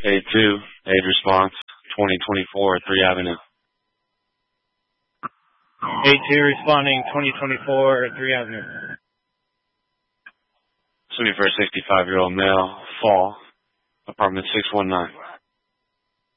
A2, aid response, 2024, 3 Avenue. A2 responding 2024 3 Avenue. Looking for a 65-year-old male, fall, apartment 619.